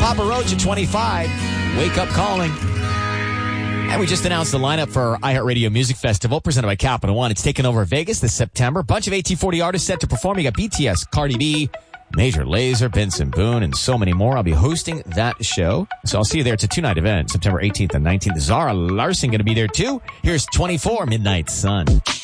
Papa Roach at 25. Wake Up Calling. And we just announced the lineup for our iHeartRadio Music Festival presented by Capital One. It's taking over Vegas this September. Bunch of AT40 artists set to perform. You got BTS, Cardi B, Major Lazer, Benson Boone, and so many more. I'll be hosting that show. So I'll see you there. It's a 2-night event, September 18th and 19th. Zara Larson going to be there too. Here's 24 Midnight Sun.